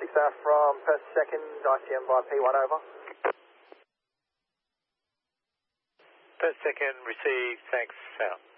6 from Perth 2nd, ICM by P1 over. Perth 2nd, receive, thanks, out.